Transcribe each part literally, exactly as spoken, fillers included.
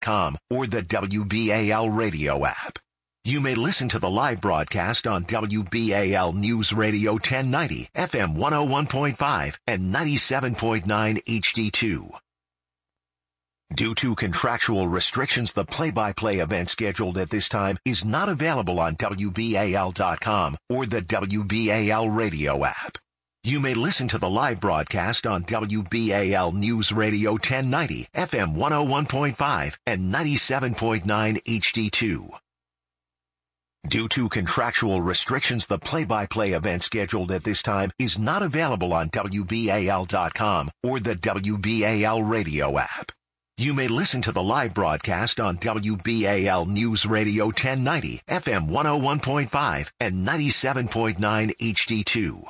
com or the W B A L radio app. You may listen to the live broadcast on W B A L News Radio ten ninety, F M one oh one point five and ninety-seven point nine H D two. Due to contractual restrictions, the play-by-play event scheduled at this time is not available on W B A L dot com or the W B A L radio app. You may listen to the live broadcast on W B A L News Radio ten ninety, F M one oh one point five and ninety-seven point nine H D two. Due to contractual restrictions, the play-by-play event scheduled at this time is not available on W B A L dot com or the W B A L radio app. You may listen to the live broadcast on W B A L News Radio ten ninety, F M one oh one point five and ninety-seven point nine H D two.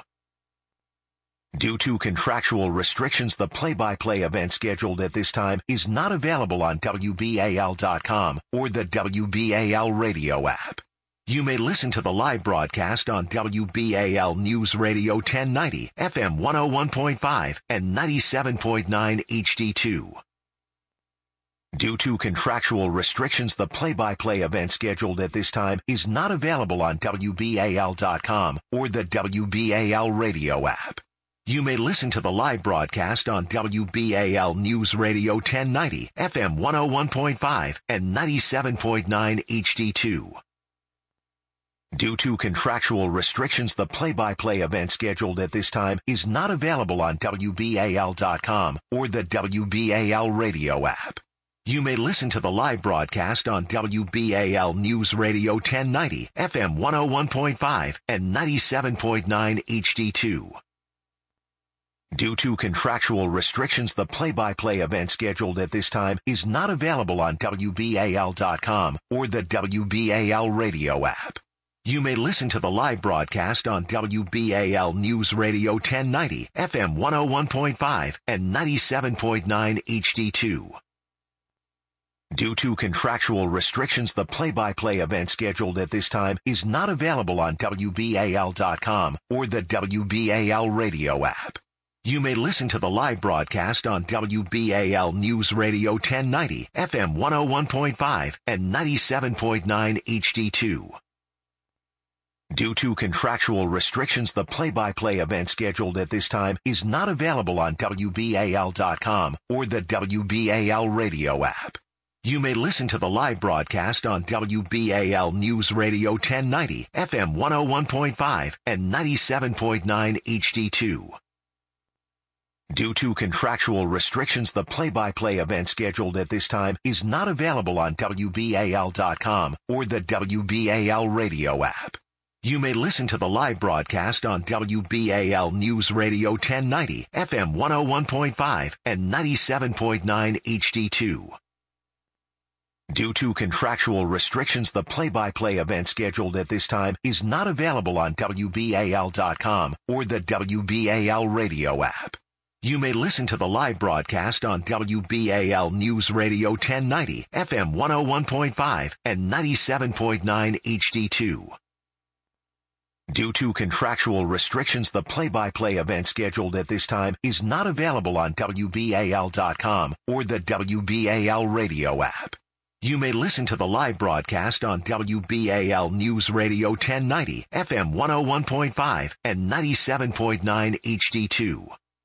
Due to contractual restrictions, the play-by-play event scheduled at this time is not available on W B A L dot com or the W B A L radio app. You may listen to the live broadcast on W B A L News Radio ten ninety, F M one oh one point five and ninety-seven point nine H D two. Due to contractual restrictions, the play-by-play event scheduled at this time is not available on W B A L dot com or the W B A L radio app. You may listen to the live broadcast on W B A L News Radio ten ninety, F M one oh one point five and ninety-seven point nine H D two. Due to contractual restrictions, the play-by-play event scheduled at this time is not available on W B A L dot com or the W B A L radio app. You may listen to the live broadcast on W B A L News Radio ten ninety, F M one oh one point five and ninety-seven point nine H D two. Due to contractual restrictions, the play-by-play event scheduled at this time is not available on W B A L dot com or the W B A L radio app. You may listen to the live broadcast on W B A L News Radio ten ninety, F M one oh one point five and ninety-seven point nine H D two. Due to contractual restrictions, the play-by-play event scheduled at this time is not available on W B A L dot com or the W B A L radio app. You may listen to the live broadcast on W B A L News Radio ten ninety, F M one oh one point five and ninety-seven point nine H D two. Due to contractual restrictions, the play-by-play event scheduled at this time is not available on W B A L dot com or the W B A L radio app. You may listen to the live broadcast on W B A L News Radio ten ninety, F M one oh one point five and ninety-seven point nine H D two. Due to contractual restrictions, the play-by-play event scheduled at this time is not available on W B A L dot com or the W B A L radio app. You may listen to the live broadcast on W B A L News Radio ten ninety, F M one oh one point five and ninety-seven point nine H D two. Due to contractual restrictions, the play-by-play event scheduled at this time is not available on W B A L dot com or the W B A L radio app. You may listen to the live broadcast on W B A L News Radio ten ninety, F M one oh one point five and ninety-seven point nine H D two. Due to contractual restrictions, the play-by-play event scheduled at this time is not available on W B A L dot com or the W B A L radio app. You may listen to the live broadcast on W B A L News Radio ten ninety, F M one oh one point five and ninety-seven point nine H D two.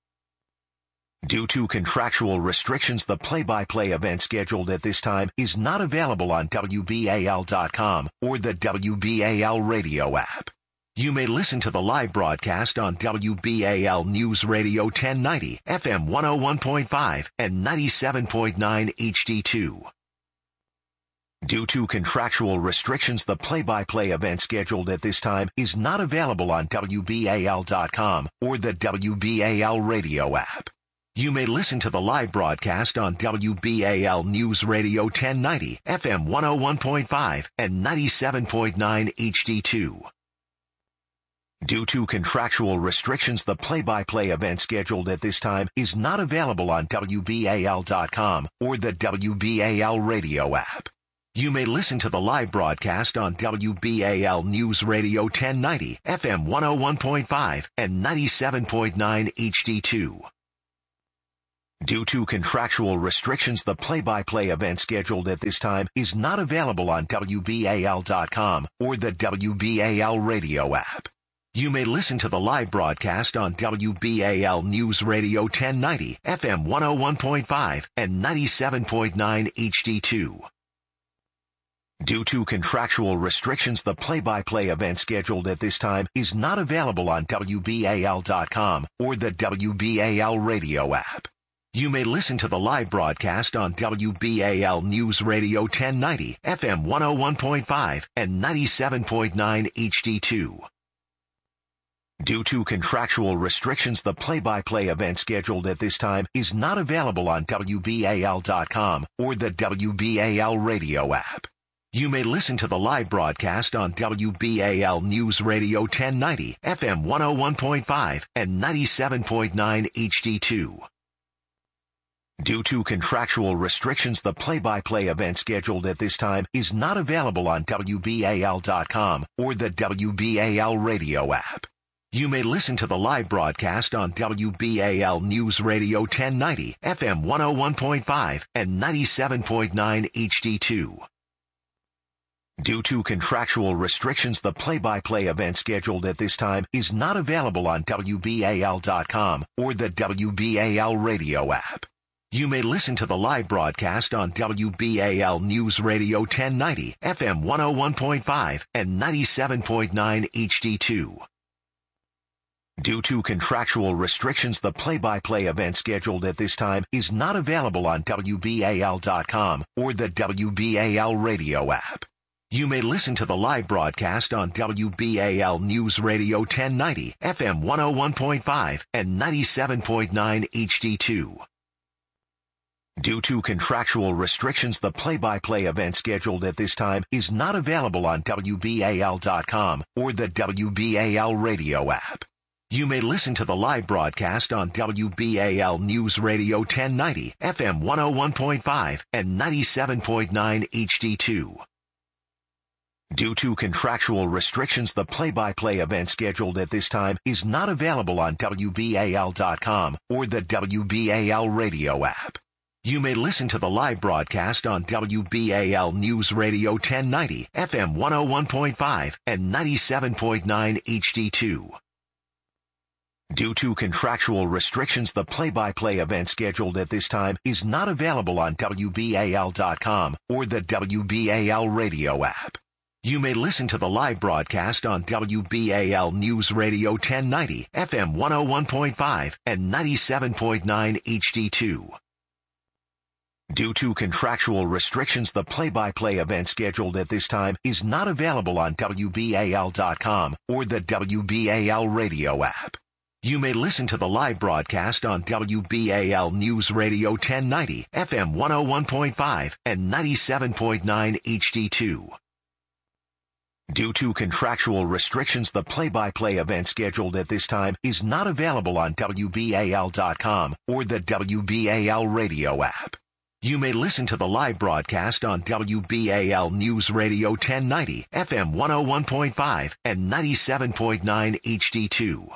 Due to contractual restrictions, the play-by-play event scheduled at this time is not available on W B A L dot com or the W B A L radio app. You may listen to the live broadcast on W B A L News Radio ten ninety, F M one oh one point five and ninety-seven point nine H D two. Due to contractual restrictions, the play-by-play event scheduled at this time is not available on W B A L dot com or the W B A L radio app. You may listen to the live broadcast on W B A L News Radio ten ninety, F M one oh one point five and ninety-seven point nine H D two. Due to contractual restrictions, the play-by-play event scheduled at this time is not available on W B A L dot com or the W B A L radio app. You may listen to the live broadcast on W B A L News Radio ten ninety, F M one oh one point five and ninety-seven point nine H D two. Due to contractual restrictions, the play-by-play event scheduled at this time is not available on W B A L dot com or the W B A L radio app. You may listen to the live broadcast on W B A L News Radio ten ninety, F M one oh one point five and ninety-seven point nine H D two. Due to contractual restrictions, the play-by-play event scheduled at this time is not available on W B A L dot com or the W B A L radio app. You may listen to the live broadcast on W B A L News Radio ten ninety, F M one oh one point five and ninety-seven point nine H D two. Due to contractual restrictions, the play-by-play event scheduled at this time is not available on W B A L dot com or the W B A L radio app. You may listen to the live broadcast on W B A L News Radio ten ninety, F M one oh one point five and ninety-seven point nine H D two. Due to contractual restrictions, the play-by-play event scheduled at this time is not available on W B A L dot com or the W B A L radio app. You may listen to the live broadcast on W B A L News Radio ten ninety, F M one oh one point five and ninety-seven point nine H D two. Due to contractual restrictions, the play-by-play event scheduled at this time is not available on W B A L dot com or the W B A L radio app. You may listen to the live broadcast on W B A L News Radio ten ninety, F M one oh one point five and ninety-seven point nine H D two. Due to contractual restrictions, the play-by-play event scheduled at this time is not available on W B A L dot com or the W B A L radio app. You may listen to the live broadcast on W B A L News Radio ten ninety, F M one oh one point five and ninety-seven point nine H D two. Due to contractual restrictions, the play-by-play event scheduled at this time is not available on W B A L dot com or the W B A L radio app. You may listen to the live broadcast on W B A L News Radio ten ninety, F M one oh one point five and ninety-seven point nine H D two. Due to contractual restrictions, the play-by-play event scheduled at this time is not available on W B A L dot com or the W B A L radio app. You may listen to the live broadcast on W B A L News Radio ten ninety, F M one oh one point five and ninety-seven point nine H D two. Due to contractual restrictions, the play-by-play event scheduled at this time is not available on W B A L dot com or the W B A L radio app. You may listen to the live broadcast on W B A L News Radio ten ninety, F M one oh one point five and ninety-seven point nine H D two. Due to contractual restrictions, the play-by-play event scheduled at this time is not available on W B A L dot com or the W B A L radio app. You may listen to the live broadcast on W B A L News Radio ten ninety, F M one oh one point five and ninety-seven point nine H D two. Due to contractual restrictions, the play-by-play event scheduled at this time is not available on W B A L dot com or the W B A L radio app. You may listen to the live broadcast on W B A L News Radio ten ninety, F M one oh one point five and ninety-seven point nine H D two.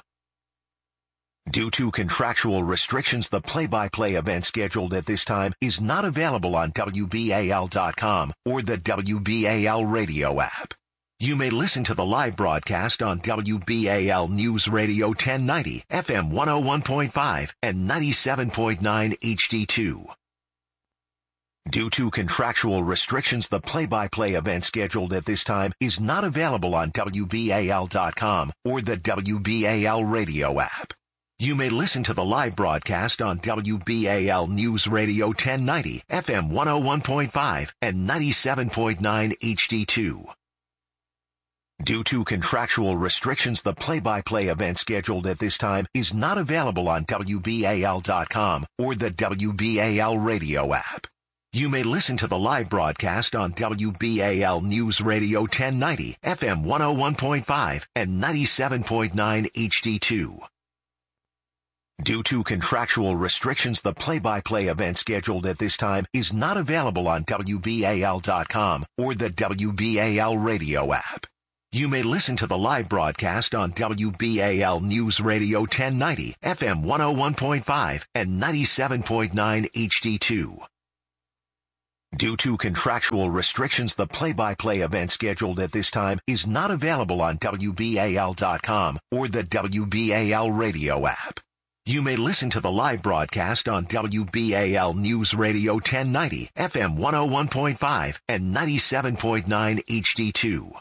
Due to contractual restrictions, the play-by-play event scheduled at this time is not available on W B A L dot com or the W B A L radio app. You may listen to the live broadcast on W B A L News Radio ten ninety, F M one oh one point five and ninety-seven point nine H D two. Due to contractual restrictions, the play-by-play event scheduled at this time is not available on W B A L dot com or the W B A L radio app. You may listen to the live broadcast on W B A L News Radio ten ninety, F M one oh one point five and ninety-seven point nine H D two. Due to contractual restrictions, the play-by-play event scheduled at this time is not available on W B A L dot com or the W B A L radio app. You may listen to the live broadcast on W B A L News Radio ten ninety, F M one oh one point five and ninety-seven point nine H D two. Due to contractual restrictions, the play-by-play event scheduled at this time is not available on W B A L dot com or the W B A L radio app. You may listen to the live broadcast on W B A L News Radio ten ninety, F M one oh one point five, and ninety-seven point nine H D two. Due to contractual restrictions, the play-by-play event scheduled at this time is not available on W B A L dot com or the W B A L radio app. You may listen to the live broadcast on W B A L News Radio ten ninety, F M one oh one point five, and ninety-seven point nine H D two.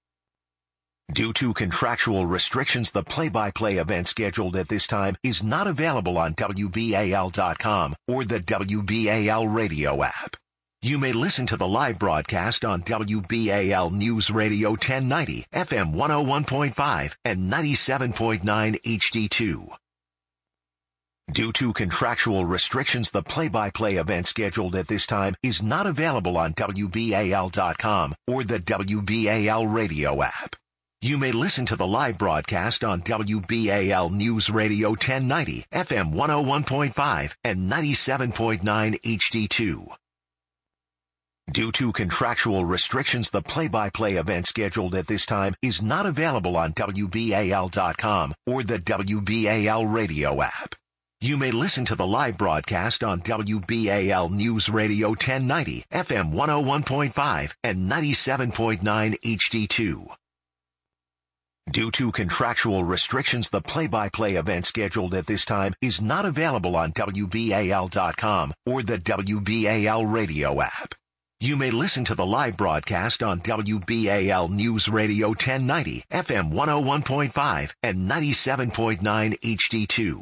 Due to contractual restrictions, the play-by-play event scheduled at this time is not available on W B A L dot com or the W B A L radio app. You may listen to the live broadcast on W B A L News Radio ten ninety, F M one oh one point five, and ninety-seven point nine H D two. Due to contractual restrictions, the play-by-play event scheduled at this time is not available on W B A L dot com or the W B A L radio app. You may listen to the live broadcast on W B A L News Radio ten ninety, F M one oh one point five, and ninety-seven point nine H D two. Due to contractual restrictions, the play-by-play event scheduled at this time is not available on W B A L dot com or the W B A L radio app. You may listen to the live broadcast on W B A L News Radio ten ninety, F M one oh one point five, and ninety-seven point nine H D two. Due to contractual restrictions, the play-by-play event scheduled at this time is not available on W B A L dot com or the W B A L radio app. You may listen to the live broadcast on W B A L News Radio ten ninety, F M one oh one point five, and ninety-seven point nine H D two.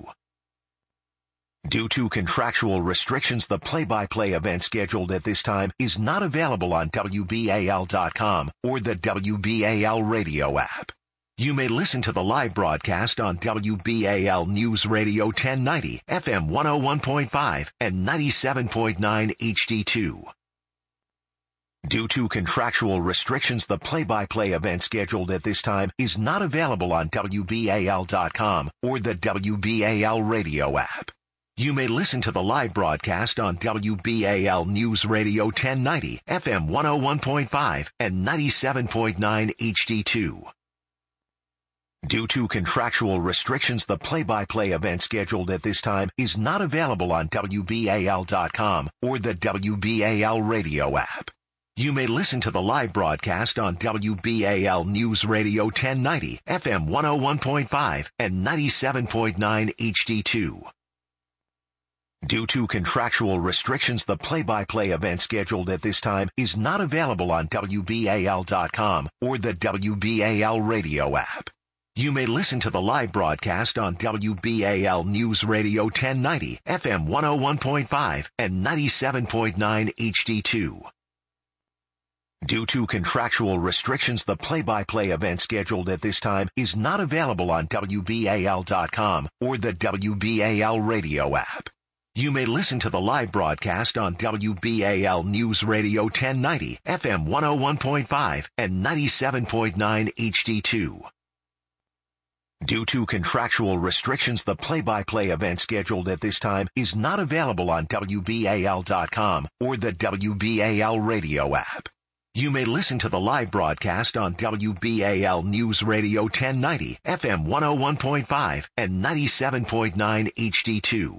Due to contractual restrictions, the play-by-play event scheduled at this time is not available on W B A L dot com or the W B A L radio app. You may listen to the live broadcast on W B A L News Radio ten ninety, F M one oh one point five, and ninety-seven point nine H D two. Due to contractual restrictions, the play-by-play event scheduled at this time is not available on W B A L dot com or the W B A L radio app. You may listen to the live broadcast on W B A L News Radio ten ninety, F M one oh one point five, and ninety-seven point nine H D two. Due to contractual restrictions, the play-by-play event scheduled at this time is not available on W B A L dot com or the W B A L radio app. You may listen to the live broadcast on W B A L News Radio ten ninety, F M one oh one point five, and ninety-seven point nine H D two. Due to contractual restrictions, the play-by-play event scheduled at this time is not available on W B A L dot com or the W B A L radio app. You may listen to the live broadcast on W B A L News Radio ten ninety, F M one oh one point five, and ninety-seven point nine H D two. Due to contractual restrictions, the play-by-play event scheduled at this time is not available on W B A L dot com or the W B A L radio app. You may listen to the live broadcast on W B A L News Radio ten ninety, F M one oh one point five, and ninety-seven point nine H D two. Due to contractual restrictions, the play-by-play event scheduled at this time is not available on W B A L dot com or the W B A L radio app. You may listen to the live broadcast on W B A L News Radio ten ninety, F M one oh one point five, and ninety-seven point nine H D two.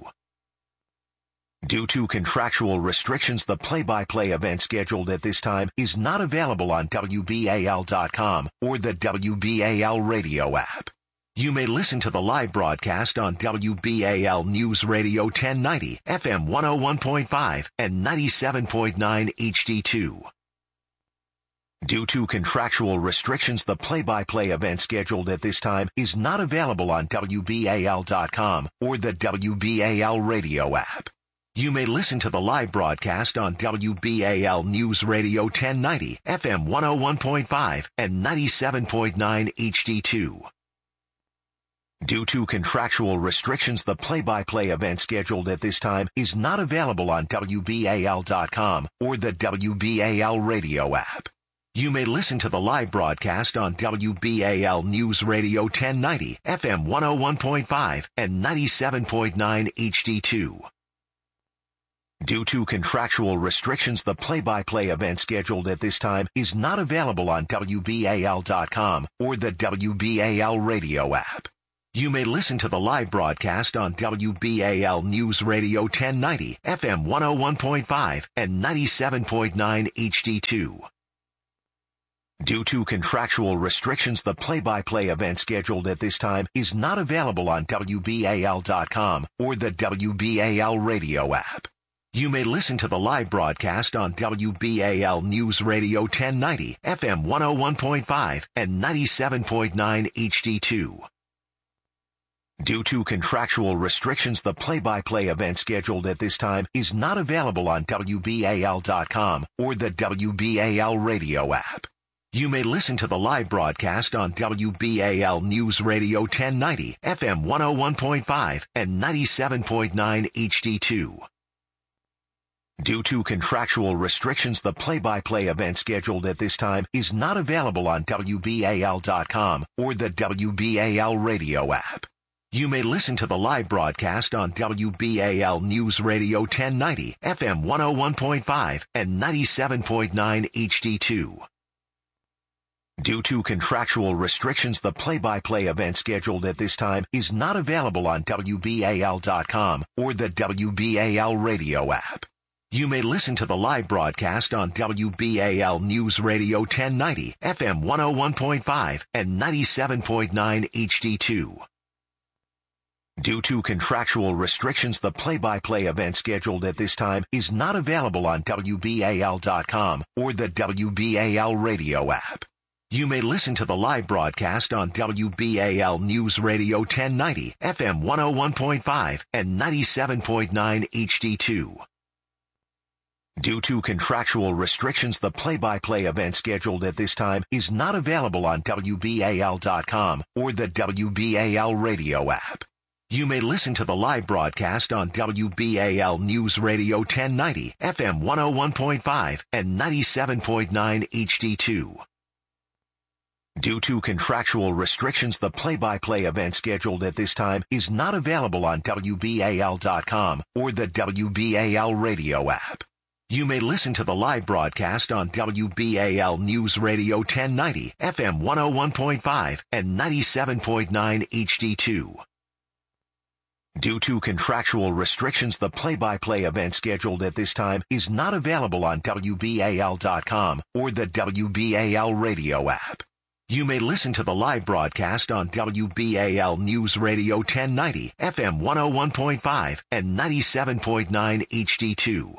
Due to contractual restrictions, the play-by-play event scheduled at this time is not available on W B A L dot com or the W B A L radio app. You may listen to the live broadcast on W B A L News Radio ten ninety, F M one oh one point five, and ninety-seven point nine H D two. Due to contractual restrictions, the play-by-play event scheduled at this time is not available on W B A L dot com or the W B A L radio app. You may listen to the live broadcast on W B A L News Radio ten ninety, F M one oh one point five, and ninety-seven point nine H D two. Due to contractual restrictions, the play-by-play event scheduled at this time is not available on W B A L dot com or the W B A L radio app. You may listen to the live broadcast on W B A L News Radio ten ninety, F M one oh one point five, and ninety-seven point nine H D two. Due to contractual restrictions, the play-by-play event scheduled at this time is not available on W B A L dot com or the W B A L radio app. You may listen to the live broadcast on W B A L News Radio ten ninety, F M one oh one point five and ninety-seven point nine H D two. Due to contractual restrictions, the play-by-play event scheduled at this time is not available on W B A L dot com or the W B A L radio app. You may listen to the live broadcast on W B A L News Radio ten ninety, F M one oh one point five and ninety-seven point nine H D two. Due to contractual restrictions, the play-by-play event scheduled at this time is not available on W B A L dot com or the W B A L radio app. You may listen to the live broadcast on W B A L News Radio ten ninety, F M one oh one point five and ninety-seven point nine H D two. Due to contractual restrictions, the play-by-play event scheduled at this time is not available on W B A L dot com or the W B A L radio app. You may listen to the live broadcast on W B A L News Radio ten ninety, F M one oh one point five and ninety-seven point nine H D two. Due to contractual restrictions, the play-by-play event scheduled at this time is not available on W B A L dot com or the W B A L radio app. You may listen to the live broadcast on W B A L News Radio ten ninety, F M one oh one point five and ninety-seven point nine H D two. Due to contractual restrictions, the play-by-play event scheduled at this time is not available on W B A L dot com or the W B A L radio app. You may listen to the live broadcast on W B A L News Radio ten ninety, F M one oh one point five and ninety-seven point nine H D two. Due to contractual restrictions, the play-by-play event scheduled at this time is not available on W B A L dot com or the W B A L radio app. You may listen to the live broadcast on W B A L News Radio ten ninety, F M one oh one point five and ninety-seven point nine H D two. Due to contractual restrictions, the play-by-play event scheduled at this time is not available on W B A L dot com or the W B A L radio app. You may listen to the live broadcast on W B A L News Radio ten ninety, F M one oh one point five and ninety-seven point nine H D two. Due to contractual restrictions, the play-by-play event scheduled at this time is not available on W B A L dot com or the W B A L radio app. You may listen to the live broadcast on W B A L News Radio ten ninety, F M one oh one point five and ninety-seven point nine H D two.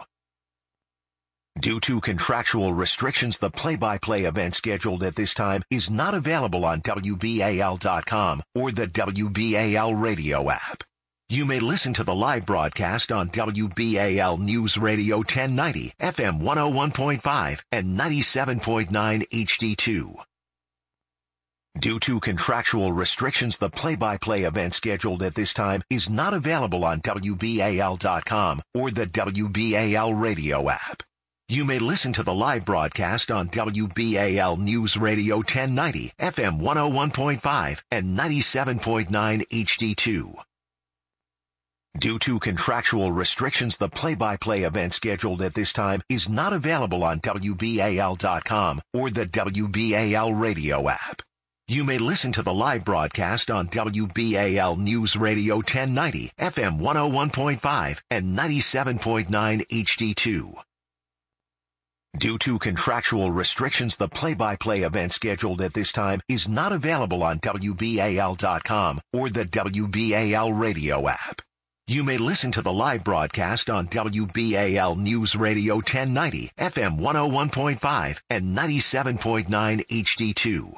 Due to contractual restrictions, the play-by-play event scheduled at this time is not available on W B A L dot com or the W B A L radio app. You may listen to the live broadcast on W B A L News Radio ten ninety, F M one oh one point five and ninety-seven point nine H D two. Due to contractual restrictions, the play-by-play event scheduled at this time is not available on W B A L dot com or the W B A L radio app. You may listen to the live broadcast on W B A L News Radio ten ninety, F M one oh one point five and ninety-seven point nine H D two. Due to contractual restrictions, the play-by-play event scheduled at this time is not available on W B A L dot com or the W B A L radio app. You may listen to the live broadcast on W B A L News Radio ten ninety, F M one oh one point five and ninety-seven point nine H D two. Due to contractual restrictions, the play-by-play event scheduled at this time is not available on W B A L dot com or the W B A L radio app. You may listen to the live broadcast on W B A L News Radio ten ninety, F M one oh one point five and ninety-seven point nine H D two.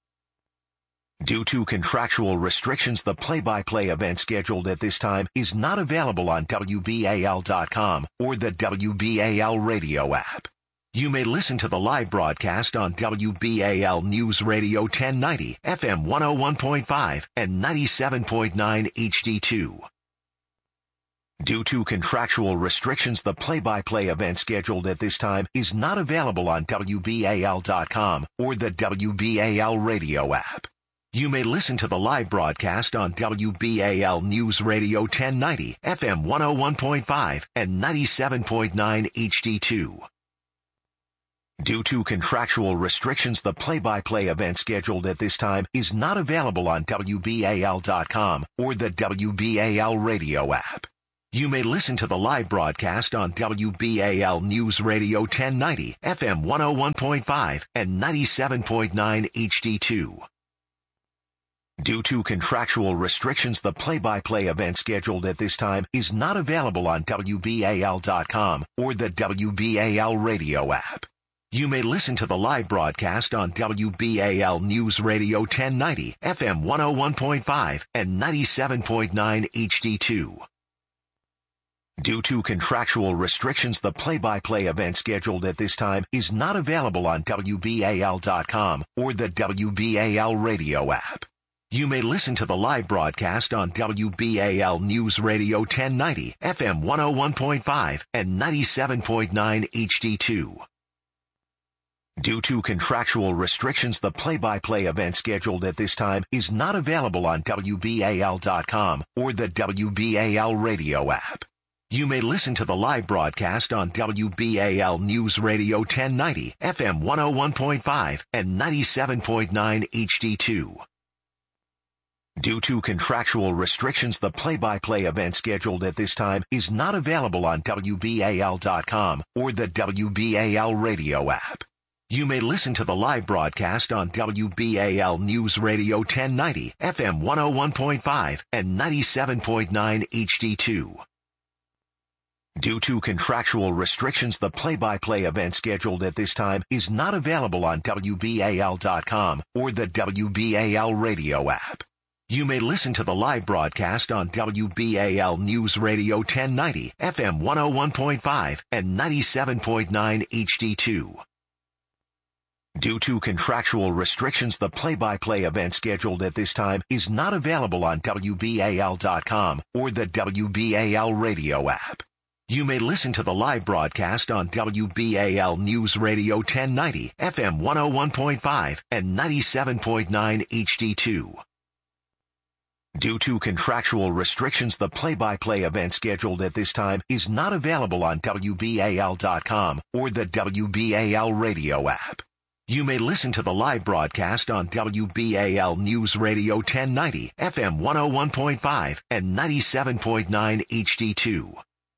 Due to contractual restrictions, the play-by-play event scheduled at this time is not available on W B A L dot com or the W B A L radio app. You may listen to the live broadcast on W B A L News Radio ten ninety, F M one oh one point five and ninety-seven point nine H D two. Due to contractual restrictions, the play-by-play event scheduled at this time is not available on W B A L dot com or the W B A L radio app. You may listen to the live broadcast on W B A L News Radio ten ninety, F M one oh one point five, and ninety-seven point nine H D two. Due to contractual restrictions, the play-by-play event scheduled at this time is not available on W B A L dot com or the W B A L radio app. You may listen to the live broadcast on W B A L News Radio ten ninety, F M one oh one point five, and ninety-seven point nine H D two. Due to contractual restrictions, the play-by-play event scheduled at this time is not available on W B A L dot com or the W B A L radio app. You may listen to the live broadcast on W B A L News Radio ten ninety, F M one oh one point five, and ninety-seven point nine H D two. Due to contractual restrictions, the play-by-play event scheduled at this time is not available on W B A L dot com or the W B A L radio app. You may listen to the live broadcast on W B A L News Radio ten ninety, F M one oh one point five, and ninety-seven point nine H D two. Due to contractual restrictions, the play-by-play event scheduled at this time is not available on W B A L dot com or the W B A L radio app. You may listen to the live broadcast on W B A L News Radio ten ninety, F M one oh one point five, and ninety-seven point nine H D two. Due to contractual restrictions, the play-by-play event scheduled at this time is not available on W B A L dot com or the W B A L radio app. You may listen to the live broadcast on W B A L News Radio ten ninety, F M one oh one point five, and ninety-seven point nine H D two. Due to contractual restrictions, the play-by-play event scheduled at this time is not available on W B A L dot com or the W B A L radio app. You may listen to the live broadcast on W B A L News Radio ten ninety, F M one oh one point five, and ninety-seven point nine H D two. Due to contractual restrictions, the play-by-play event scheduled at this time is not available on W B A L dot com or the W B A L radio app. You may listen to the live broadcast on W B A L News Radio ten ninety, F M one oh one point five, and ninety-seven point nine H D two. Due to contractual restrictions, the play-by-play event scheduled at this time is not available on W B A L dot com or the W B A L radio app. You may listen to the live broadcast on W B A L News Radio ten ninety, F M one oh one point five, and ninety-seven point nine H D two.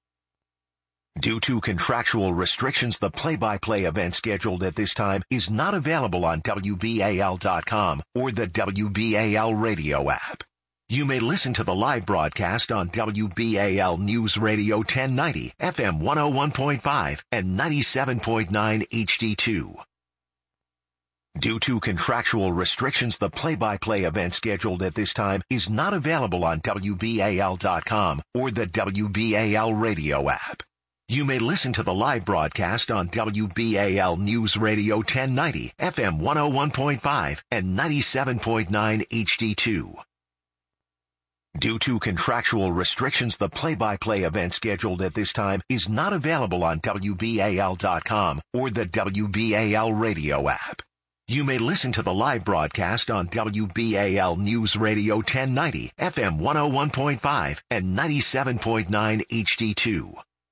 Due to contractual restrictions, the play-by-play event scheduled at this time is not available on W B A L dot com or the W B A L radio app. You may listen to the live broadcast on W B A L News Radio ten ninety, F M one oh one point five, and ninety-seven point nine H D two. Due to contractual restrictions, the play-by-play event scheduled at this time is not available on W B A L dot com or the W B A L radio app. You may listen to the live broadcast on W B A L News Radio ten ninety, F M one oh one point five, and ninety-seven point nine H D two. Due to contractual restrictions, the play-by-play event scheduled at this time is not available on W B A L dot com or the W B A L radio app. You may listen to the live broadcast on W B A L News Radio ten ninety, F M one oh one point five, and ninety-seven point nine H D two.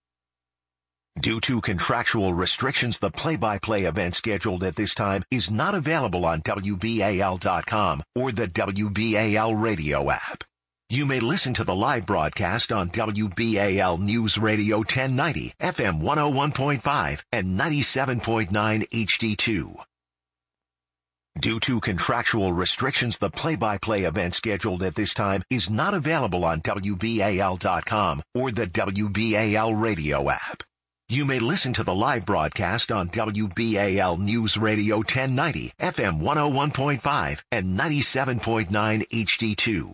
Due to contractual restrictions, the play-by-play event scheduled at this time is not available on W B A L dot com or the W B A L radio app. You may listen to the live broadcast on W B A L News Radio ten ninety, F M one oh one point five, and ninety-seven point nine H D two. Due to contractual restrictions, the play-by-play event scheduled at this time is not available on W B A L dot com or the W B A L radio app. You may listen to the live broadcast on W B A L News Radio ten ninety, F M one oh one point five, and ninety-seven point nine H D two.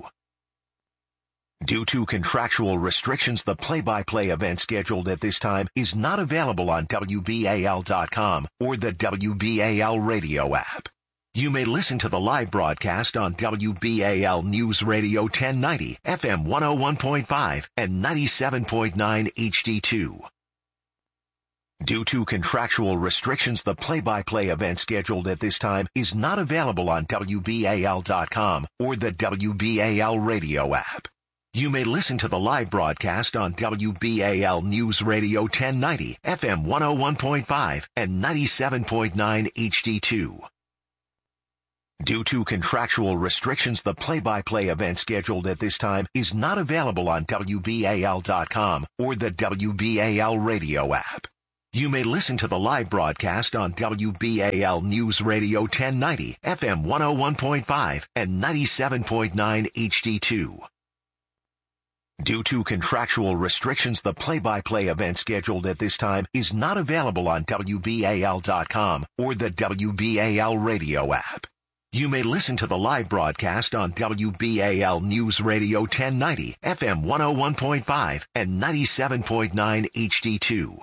Due to contractual restrictions, the play-by-play event scheduled at this time is not available on W B A L dot com or the W B A L radio app. You may listen to the live broadcast on W B A L News Radio ten ninety, F M one oh one point five, and ninety-seven point nine H D two. Due to contractual restrictions, the play-by-play event scheduled at this time is not available on W B A L dot com or the W B A L radio app. You may listen to the live broadcast on W B A L News Radio ten ninety, F M one oh one point five and ninety-seven point nine H D two. Due to contractual restrictions, the play-by-play event scheduled at this time is not available on W B A L dot com or the W B A L radio app. You may listen to the live broadcast on W B A L News Radio ten ninety, F M one oh one point five and ninety-seven point nine H D two. Due to contractual restrictions, the play-by-play event scheduled at this time is not available on W B A L dot com or the W B A L radio app. You may listen to the live broadcast on W B A L News Radio ten ninety, F M one oh one point five and ninety-seven point nine H D two.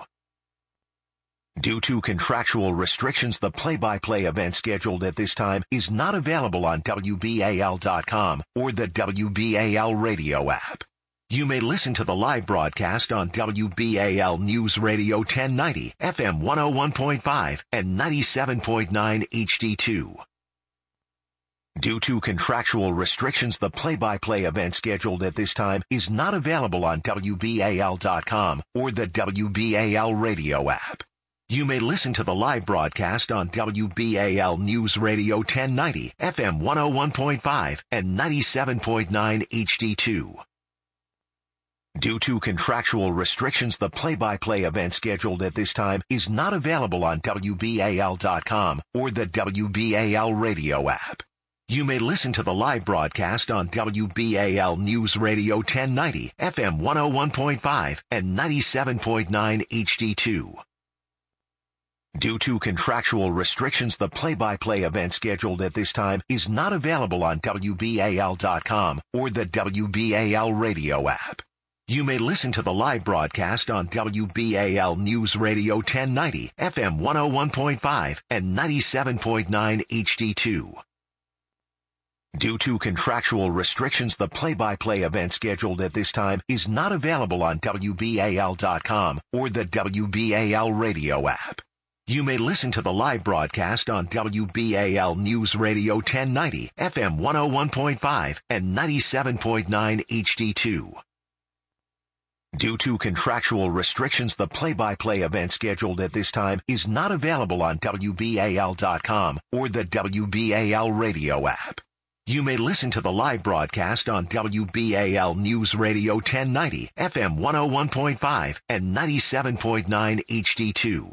Due to contractual restrictions, the play-by-play event scheduled at this time is not available on W B A L dot com or the W B A L radio app. You may listen to the live broadcast on W B A L News Radio ten ninety, F M one oh one point five and ninety-seven point nine H D two. Due to contractual restrictions, the play-by-play event scheduled at this time is not available on W B A L dot com or the W B A L radio app. You may listen to the live broadcast on W B A L News Radio ten ninety, F M one oh one point five and ninety-seven point nine H D two. Due to contractual restrictions, the play-by-play event scheduled at this time is not available on W B A L dot com or the W B A L radio app. You may listen to the live broadcast on W B A L News Radio ten ninety, F M one oh one point five and ninety-seven point nine H D two. Due to contractual restrictions, the play-by-play event scheduled at this time is not available on W B A L dot com or the W B A L radio app. You may listen to the live broadcast on W B A L News Radio ten ninety, F M one oh one point five and ninety-seven point nine H D two. Due to contractual restrictions, the play-by-play event scheduled at this time is not available on W B A L dot com or the W B A L radio app. You may listen to the live broadcast on W B A L News Radio ten ninety, F M one oh one point five and ninety-seven point nine H D two. Due to contractual restrictions, the play-by-play event scheduled at this time is not available on W B A L dot com or the W B A L radio app. You may listen to the live broadcast on W B A L News Radio ten ninety, F M one oh one point five and ninety-seven point nine H D two.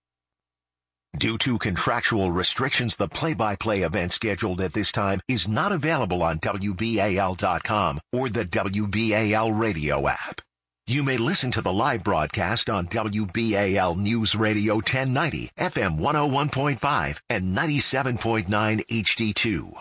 Due to contractual restrictions, the play-by-play event scheduled at this time is not available on W B A L dot com or the W B A L radio app. You may listen to the live broadcast on W B A L News Radio ten ninety, F M one oh one point five and ninety-seven point nine H D two.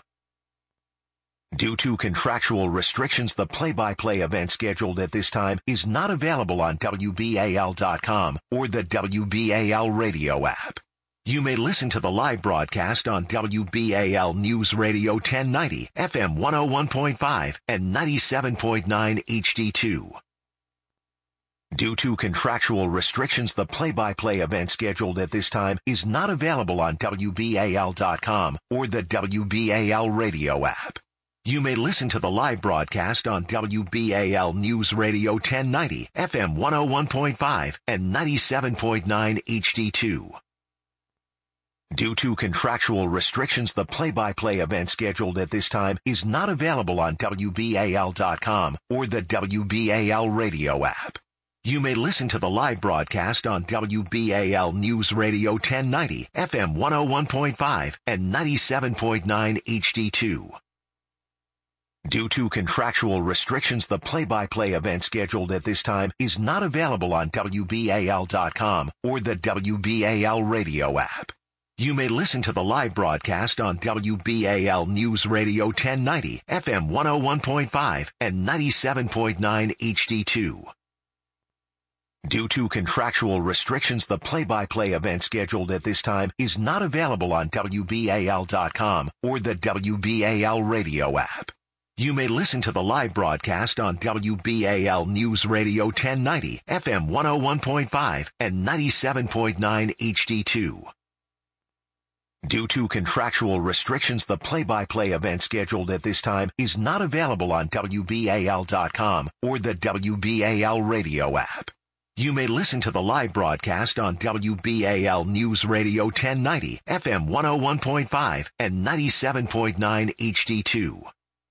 Due to contractual restrictions, the play-by-play event scheduled at this time is not available on W B A L dot com or the W B A L radio app. You may listen to the live broadcast on W B A L News Radio ten ninety, F M one oh one point five and ninety-seven point nine H D two. Due to contractual restrictions, the play-by-play event scheduled at this time is not available on W B A L dot com or the W B A L radio app. You may listen to the live broadcast on W B A L News Radio ten ninety, F M one oh one point five and ninety-seven point nine H D two. Due to contractual restrictions, the play-by-play event scheduled at this time is not available on W B A L dot com or the W B A L radio app. You may listen to the live broadcast on W B A L News Radio ten ninety, F M one oh one point five and ninety-seven point nine H D two. Due to contractual restrictions, the play-by-play event scheduled at this time is not available on W B A L dot com or the W B A L radio app. You may listen to the live broadcast on W B A L News Radio ten ninety, F M one oh one point five and ninety-seven point nine H D two. Due to contractual restrictions, the play-by-play event scheduled at this time is not available on W B A L dot com or the W B A L radio app. You may listen to the live broadcast on W B A L News Radio ten ninety, F M one oh one point five, and ninety-seven point nine H D two. Due to contractual restrictions, the play-by-play event scheduled at this time is not available on W B A L dot com or the W B A L radio app. You may listen to the live broadcast on W B A L News Radio ten ninety, F M one oh one point five, and ninety-seven point nine H D two.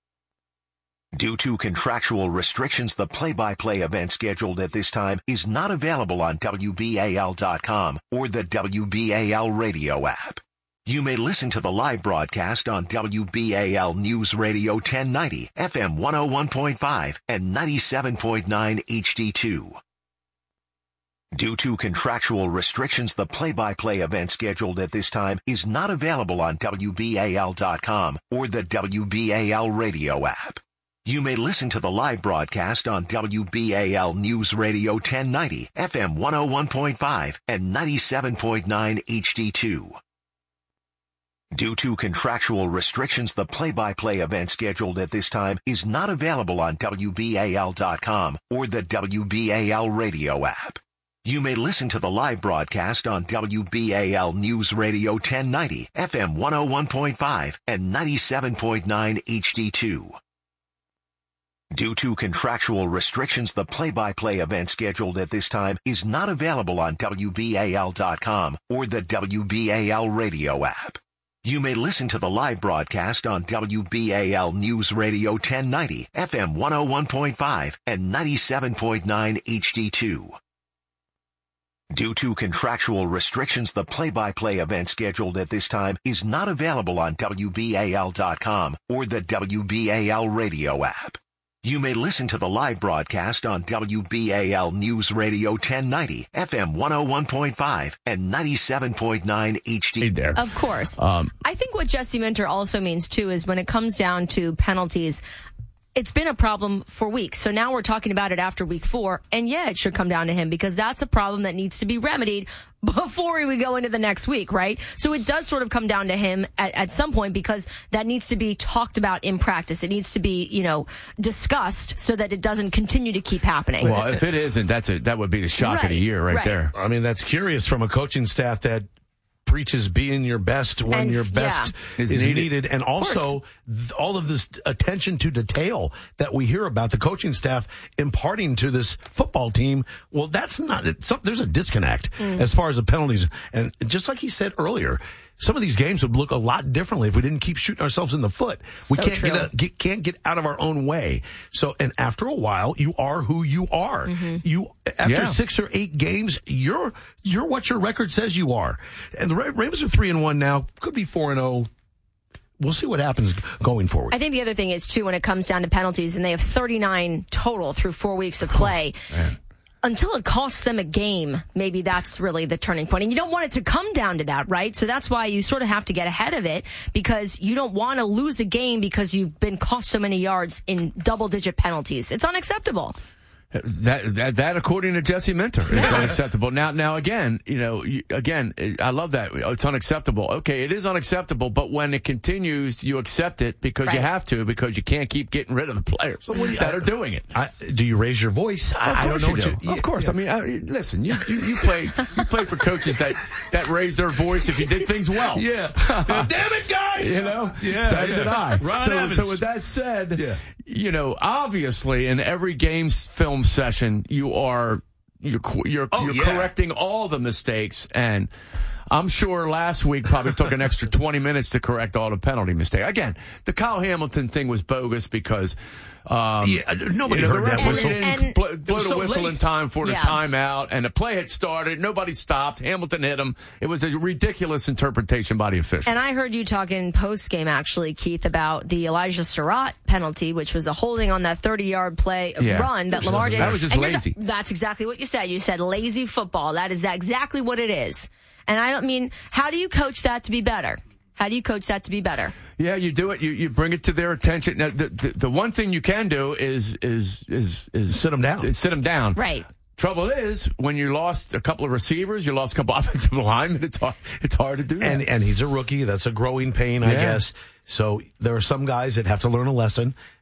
Due to contractual restrictions, the play-by-play event scheduled at this time is not available on W B A L dot com or the W B A L radio app. You may listen to the live broadcast on W B A L News Radio ten ninety, F M one oh one point five, and ninety-seven point nine H D two. Due to contractual restrictions, the play-by-play event scheduled at this time is not available on W B A L dot com or the W B A L radio app. You may listen to the live broadcast on W B A L News Radio ten ninety, F M one oh one point five, and ninety-seven point nine H D two. Due to contractual restrictions, the play-by-play event scheduled at this time is not available on W B A L dot com or the W B A L radio app. You may listen to the live broadcast on W B A L News Radio ten ninety, F M one oh one point five, and ninety-seven point nine H D two. Due to contractual restrictions, the play-by-play event scheduled at this time is not available on W B A L dot com or the W B A L radio app. You may listen to the live broadcast on W B A L News Radio ten ninety, F M one oh one point five, and ninety-seven point nine H D two. Due to contractual restrictions, the play-by-play event scheduled at this time is not available on W B A L dot com or the W B A L radio app. You may listen to the live broadcast on W B A L News Radio ten ninety, F M one oh one point five, and ninety-seven point nine H D. There. Of course. Um, I think what Jesse Minter also means, too, is when it comes down to penalties, it's been a problem for weeks. So now we're talking about it after week four. And yeah, it should come down to him because that's a problem that needs to be remedied before we go into the next week, right? So it does sort of come down to him at, at some point because that needs to be talked about in practice. It needs to be, you know, discussed so that it doesn't continue to keep happening. Well, if it isn't, that's a, that would be the shock right, of the year right, right there. I mean, that's curious from a coaching staff that preaches being your best when and, your best yeah. is, is needed. needed. And also th- all of this attention to detail that we hear about the coaching staff imparting to this football team. Well, that's not, it's, there's a disconnect mm. as far as the penalties. And just like he said earlier, some of these games would look a lot differently if we didn't keep shooting ourselves in the foot. We so can't true. get, a, get can't get out of our own way. So, and after a while, you are who you are. Mm-hmm. You after yeah. six or eight games, you're you're what your record says you are. And the Ra- Ravens are three and one now. Could be four and zero. We'll see what happens going forward. I think the other thing is, too, when it comes down to penalties, and they have thirty-nine total through four weeks of play. Man. Until it costs them a game, maybe that's really the turning point. And you don't want it to come down to that, right? So that's why you sort of have to get ahead of it because you don't want to lose a game because you've been cost so many yards in double-digit penalties. It's unacceptable. That, that, that, according to Jesse Minter, is unacceptable. Now, now again, you know, you, again, I love that. It's unacceptable. Okay, it is unacceptable, but when it continues, you accept it because right. you have to, because you can't keep getting rid of the players you, that I, are doing it. I, do you raise your voice? Of I, I don't know you what do. you yeah, Of course. Yeah. I mean, I, listen, you, you, you play, you play for coaches that, that raise their voice if you did things well. Yeah. Damn it, guys! You know? Yeah. So yeah. did I. Ron So, Evans. so with that said, yeah. you know, obviously in every game's film session, you are, you're, you're, oh, you're yeah. correcting all the mistakes. And I'm sure last week probably took an extra twenty minutes to correct all the penalty mistakes. Again, the Kyle Hamilton thing was bogus because, um, yeah, nobody you know, heard the that referee whistle. didn't And- blow, blow the so whistle late. in time for the Yeah. timeout, and the play had started. Nobody stopped. Hamilton hit him. It was a ridiculous interpretation by the official. And I heard you talking post-game, actually, Keith, about the Elijah Surratt penalty, which was a holding on that thirty-yard play Yeah. run that Lamar did. That was just And you're lazy. ta- that's exactly what you said. You said lazy football. That is exactly what it is. And I don't mean, how do you coach that to be better? How do you coach that to be better? Yeah, you do it. You you bring it to their attention. Now, the, the the one thing you can do is is is is Sit 'em down. Is sit them down. Right. Trouble is, when you lost a couple of receivers, you lost a couple of offensive linemen. It's hard. It's hard to do that. And and he's a rookie. That's a growing pain, I Yeah. guess. So there are some guys that have to learn a lesson.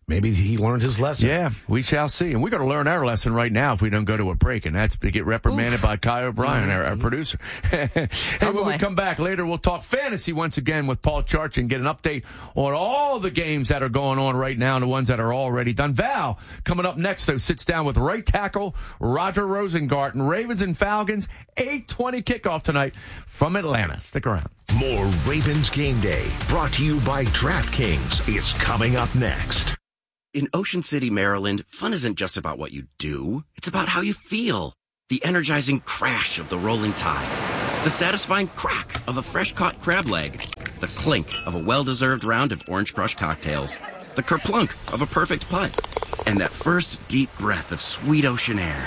maybe he learned his lesson. Yeah, we shall see. And we're going to learn our lesson right now if we don't go to a break, and that's to get reprimanded Oof. by Kai O'Brien, our, our producer. Hey, oh when we come back later, we'll talk fantasy once again with Paul Charch and get an update on all the games that are going on right now and the ones that are already done. Val, coming up next, though, sits down with right tackle Roger Rosengarten. Ravens and Falcons, eight twenty kickoff tonight from Atlanta. Stick around. More Ravens Game Day, brought to you by DraftKings, is coming up next. In Ocean City, Maryland, fun isn't just about what you do. It's about how you feel. The energizing crash of the rolling tide. The satisfying crack of a fresh-caught crab leg. The clink of a well-deserved round of Orange Crush cocktails. The kerplunk of a perfect putt. And that first deep breath of sweet ocean air.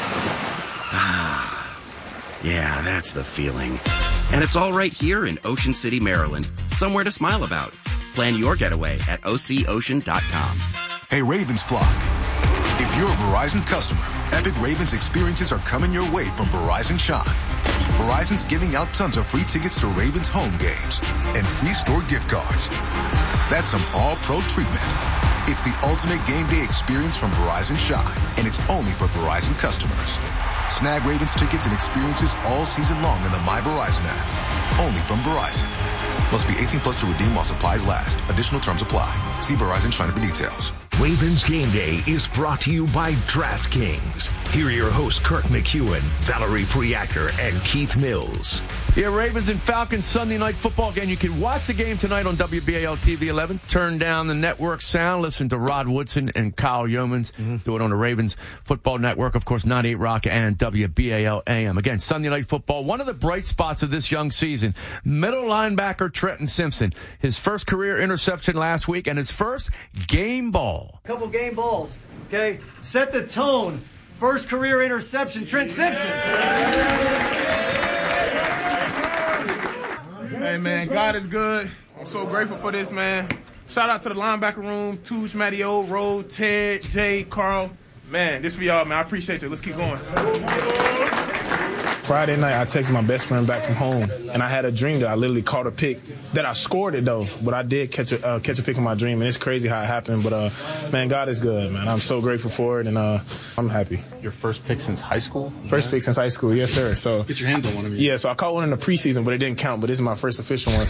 Ah, yeah, that's the feeling. And it's all right here in Ocean City, Maryland. Somewhere to smile about. Plan your getaway at O C ocean dot com. Hey, Ravens flock. If you're a Verizon customer, epic Ravens experiences are coming your way from Verizon Shine. Verizon's giving out tons of free tickets to Ravens home games and free store gift cards. That's some all-pro treatment. It's the ultimate game day experience from Verizon Shine, and it's only for Verizon customers. Snag Ravens tickets and experiences all season long in the My Verizon app. Only from Verizon. Must be eighteen plus to redeem while supplies last. Additional terms apply. See Verizon China for details. Ravens Game Day is brought to you by DraftKings. Here are your hosts, Kirk McEwen, Valerie Priaker, and Keith Mills. Yeah, Ravens and Falcons Sunday night football game. You can watch the game tonight on W B A L T V eleven. Turn down the network sound. Listen to Rod Woodson and Kyle Yeomans. Mm-hmm. Do it on the Ravens Football Network. Of course, ninety-eight Rock and W B A L A M. Again, Sunday night football. One of the bright spots of this young season. Middle linebacker Trenton Simpson. His first career interception last week and his first game ball. Couple game balls. Okay. Set the tone. First career interception, Trent Simpson. Hey, man, God is good. I'm so grateful for this, man. Shout out to the linebacker room, Touche, Matteo, Roe, Ted, Jay, Carl. Man, this for y'all, man. I appreciate you. Let's keep going. Friday night, I texted my best friend back from home, and I had a dream that I literally caught a pick. That I scored it, though, but I did catch a, uh, catch a pick in my dream, and it's crazy how it happened. But, uh, man, God is good, man. I'm so grateful for it, and uh, I'm happy. Your first pick since high school? First yeah. pick since high school, yes, sir. So get your hands on one of them. Yeah, so I caught one in the preseason, but it didn't count, but this is my first official one.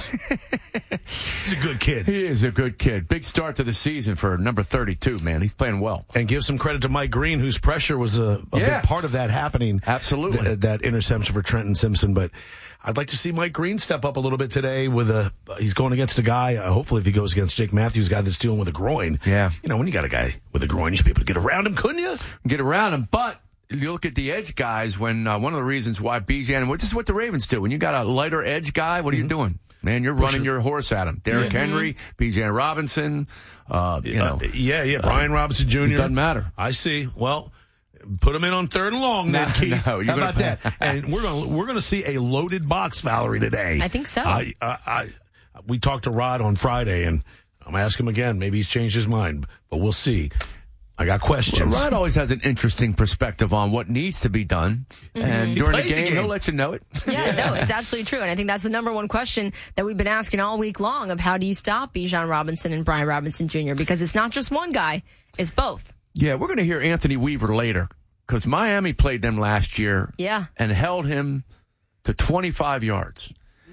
He's a good kid. He is a good kid. Big start to the season for number thirty-two, man. He's playing well. And give some credit to Mike Green, whose pressure was a, a yeah. big part of that happening. Absolutely. Th- that interception for Trenton Simpson. But I'd like to see Mike Green step up a little bit today with a, he's going against a guy, uh, hopefully if he goes against Jake Matthews, a guy that's dealing with a groin. Yeah. You know, when you got a guy with a groin, you should be able to get around him, couldn't you? Get around him, but you look at the edge guys when uh, one of the reasons why Bijan, this is what the Ravens do. When you got a lighter edge guy, what are mm-hmm. you doing? Man, you're running your horse at him. Derrick yeah. Henry, Bijan Robinson, uh, you know. Uh, yeah, yeah, Brian uh, Robinson Junior It doesn't matter. I see. Well, put him in on third and long, then, no, Keith. No, How about that? And we're going we're going to see a loaded box, Valerie, today. I think so. I, I, I, we talked to Rod on Friday, and I'm going to ask him again. Maybe he's changed his mind, but we'll see. I got questions. Well, Rod always has an interesting perspective on what needs to be done. Mm-hmm. And He during the played game, the game, he'll let you know it. Yeah, no, it's absolutely true. And I think that's the number one question that we've been asking all week long of how do you stop Bijan Robinson and Brian Robinson Junior? Because it's not just one guy, it's both. Yeah, we're going to hear Anthony Weaver later because Miami played them last year yeah. and held him to twenty-five yards.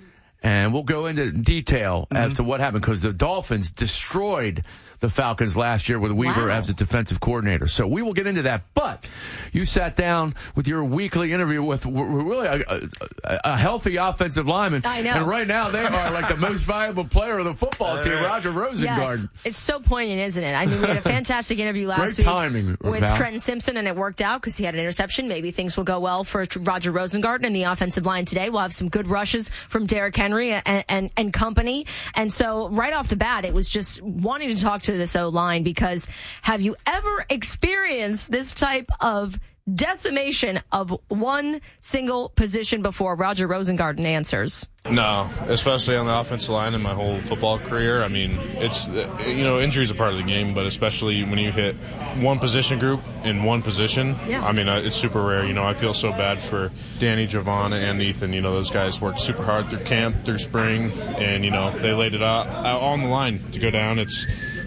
And we'll go into detail mm-hmm. as to what happened because the Dolphins destroyed the Falcons last year with Weaver wow. as the defensive coordinator. So we will get into that. But you sat down with your weekly interview with really a, a, a healthy offensive lineman. I know. And right now they are like the most valuable player of the football team, Roger Rosengarten. Yes. It's so poignant, isn't it? I mean, we had a fantastic interview last Great week timing, with Val. Trenton Simpson, and it worked out because he had an interception. Maybe things will go well for Roger Rosengarten and the offensive line today. We'll have some good rushes from Derrick Henry and, and, and company. And so right off the bat, it was just wanting to talk to this O-line because have you ever experienced this type of decimation of one single position before? Roger Rosengarten answers. No, especially on the offensive line in my whole football career. I mean, it's, you know, injuries are part of the game, but especially when you hit one position group in one position, yeah. I mean, it's super rare. You know, I feel so bad for Danny, Javon, and Ethan. You know, those guys worked super hard through camp, through spring, and, you know, they laid it out, out on the line to go down. It's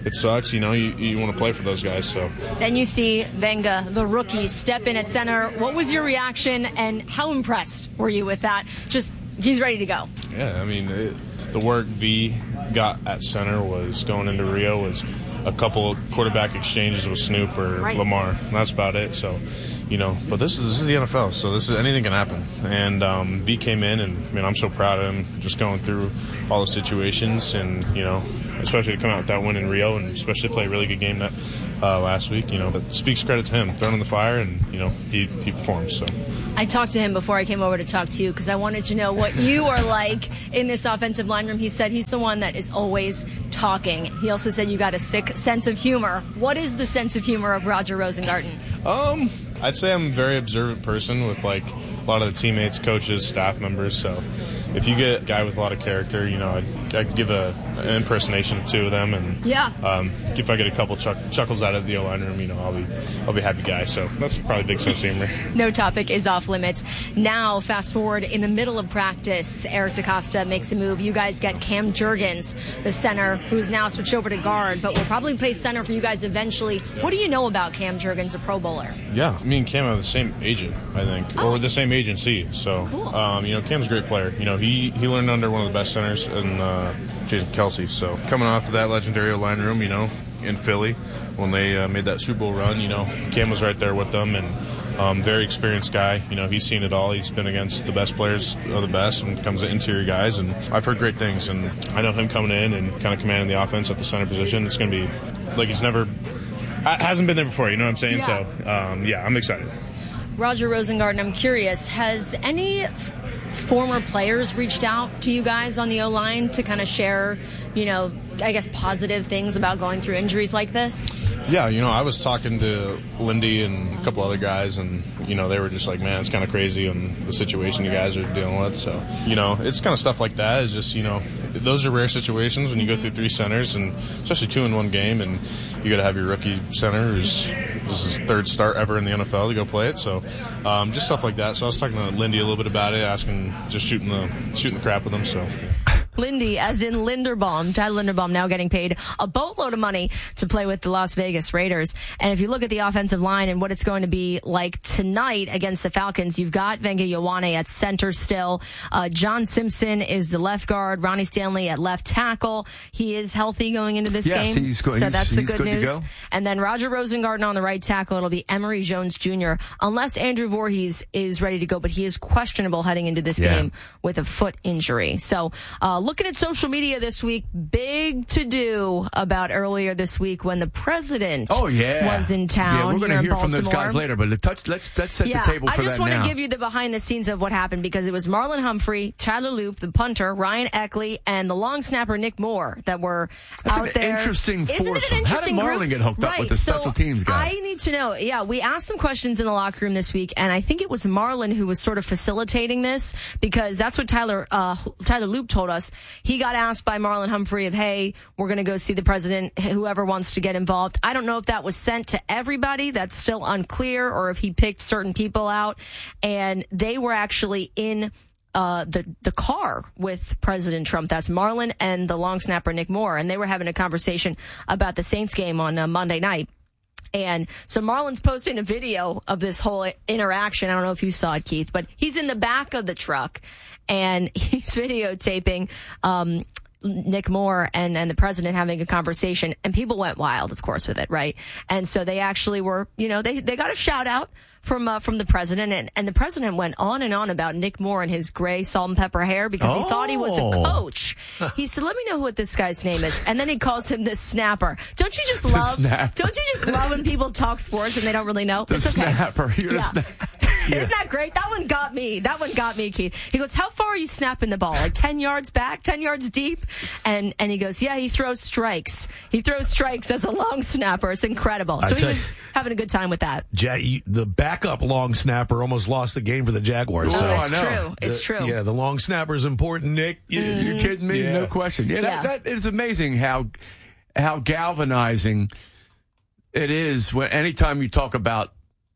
it sucks. You know, you, you want to play for those guys. So then you see Venga, the rookie, step in at center. What was your reaction, and how impressed were you with that? Just, he's ready to go. Yeah, I mean, it, the work V got at center was going into Rio was a couple of quarterback exchanges with Snoop or right. Lamar. And that's about it. So, you know, but this is this is the N F L, so this is anything can happen. And um, V came in, and I mean, I'm so proud of him, just going through all the situations, and you know, especially to come out with that win in Rio, and especially play a really good game that uh, last week. You know, that speaks credit to him, thrown in the fire, and you know, he he performed. So. I talked to him before I came over to talk to you because I wanted to know what you are like in this offensive line room. He said he's the one that is always talking. He also said you got a sick sense of humor. What is the sense of humor of Roger Rosengarten? Um, I'd say I'm a very observant person with like a lot of the teammates, coaches, staff members. So if you get a guy with a lot of character, you know, I'd, I'd give a, an impersonation of two of them, and yeah, um, if I get a couple chuck, chuckles out of the O-line room, you know, I'll be I'll be a happy guy. So that's probably a big sense of humor. No topic is off limits. Now, fast forward in the middle of practice, Eric DeCosta makes a move. You guys get Cam Jurgens, the center, who's now switched over to guard, but will probably play center for you guys eventually. What do you know about Cam Jurgens, a Pro Bowler? Yeah, me and Cam have the same agent, I think, oh. or the same agency. So, cool. um, you know, Cam's a great player. You know, he he learned under one of the best centers in uh, Jason Kelsey. So coming off of that legendary line room, you know, in Philly when they uh, made that Super Bowl run, you know, Cam was right there with them, and um, very experienced guy. You know, he's seen it all. He's been against the best players of the best when it comes to interior guys, and I've heard great things. And I know him coming in and kind of commanding the offense at the center position. It's going to be like he's never hasn't been there before. You know what I'm saying? Yeah. So um, yeah, I'm excited. Roger Rosengarten, I'm curious, has any f- former players reached out to you guys on the O-line to kind of share, you know, I guess positive things about going through injuries like this? Yeah, you know, I was talking to Lindy and a couple other guys, and, you know, they were just like, man, it's kind of crazy and the situation you guys are dealing with. So, you know, it's kind of stuff like that is just, you know, those are rare situations when you go through three centers, and especially two in one game, and you got to have your rookie center who's this is his third start ever in the N F L to go play it. So um, just stuff like that. So I was talking to Lindy a little bit about it, asking, just shooting the shooting the crap with him. So. Lindy, as in Linderbaum. Tyler Linderbaum now getting paid a boatload of money to play with the Las Vegas Raiders. And if you look at the offensive line and what it's going to be like tonight against the Falcons, you've got Venga Ioane at center still. Uh, John Simpson is the left guard. Ronnie Stanley at left tackle. He is healthy going into this yes, game. He's go- so that's he's, the he's good, good news. To go. And then Roger Rosengarten on the right tackle. It'll be Emory Jones Junior Unless Andrew Voorhees is ready to go, but he is questionable heading into this yeah. game with a foot injury. So uh, looking at social media this week, big to do about earlier this week when the president oh, yeah. was in town. Yeah, we're going to hear from those guys later, but let's, let's, let's set yeah, the table for that now. I just want to give you the behind the scenes of what happened, because it was Marlon Humphrey, Tyler Loop, the punter, Ryan Eckley, and the long snapper Nick Moore that were That's out an there. Interesting Isn't foursome. it an interesting How did Marlon group? get hooked right. up with the so special teams guys? I need to know. Yeah, we asked some questions in the locker room this week, and I think it was Marlon who was sort of facilitating this, because that's what Tyler uh, Tyler Loop told us. He got asked by Marlon Humphrey of, hey, we're going to go see the president, whoever wants to get involved. I don't know if that was sent to everybody. That's still unclear, or if he picked certain people out. And they were actually in uh, the, the car with President Trump. That's Marlon and the long snapper Nick Moore. And they were having a conversation about the Saints game on uh, Monday night. And so Marlon's posting a video of this whole interaction. I don't know if you saw it, Keith, but he's in the back of the truck and he's videotaping, um, Nick Moore and, and the president having a conversation, and people went wild, of course, with it, right? And so they actually were, you know, they, they got a shout out from, uh, from the president, and, and the president went on and on about Nick Moore and his gray salt and pepper hair, because oh. he thought he was a coach. He said, let me know what this guy's name is. And then he calls him the snapper. Don't you just love, don't you just love when people talk sports and they don't really know? The it's okay. snapper. You're yeah. the snapper. Yeah. Isn't that great? That one got me. That one got me, Keith. He goes, how far are you snapping the ball? Like ten yards back, ten yards deep? And and he goes, yeah, he throws strikes. He throws strikes as a long snapper. It's incredible. So he was having a good time with that. Ja- the backup long snapper almost lost the game for the Jaguars. Oh, so. it's true. It's the, true. Yeah, the long snapper is important, Nick. You, mm-hmm. You're kidding me? Yeah. No question. Yeah, yeah. That, that is amazing how how galvanizing it is when anytime you talk about